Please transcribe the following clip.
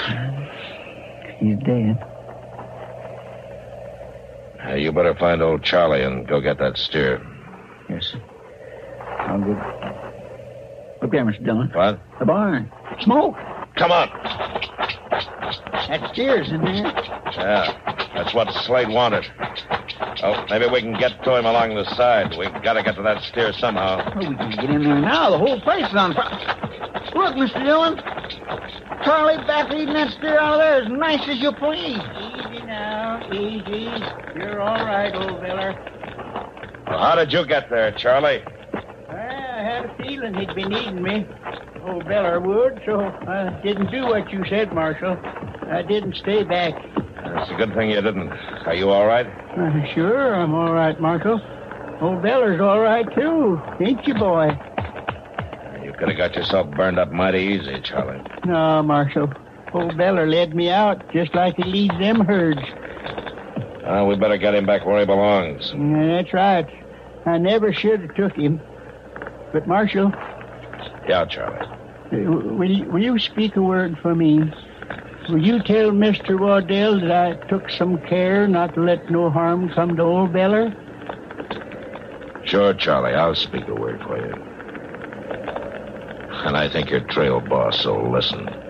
He's dead. You better find old Charlie and go get that steer. Yes, sir. I'll go. Look there, Mr. Dillon. What? The barn. Smoke. Come on. That steer's in there. Yeah, that's what Slade wanted. Oh, maybe we can get to him along the side. We've got to get to that steer somehow. Oh, we can get in there now. The whole place is on fire. Look, Mr. Dillon. Charlie back leading that steer out of there as nice as you please. Easy now, easy. You're all right, old Miller. Well, how did you get there, Charlie? I had a feeling he'd be needing me. Old Beller would, so I didn't do what you said, Marshal. I didn't stay back. It's a good thing you didn't. Are you all right? Sure, I'm all right, Marshal. Old Beller's all right, too. Ain't you, boy? You could have got yourself burned up mighty easy, Charlie. No, Marshal. Old Beller led me out just like he leads them herds. We better get him back where he belongs. That's right. I never should have took him. But, Marshal... Yeah, Charlie. Will you speak a word for me? Will you tell Mr. Waddell that I took some care not to let no harm come to old Beller? Sure, Charlie. I'll speak a word for you. And I think your trail boss will listen.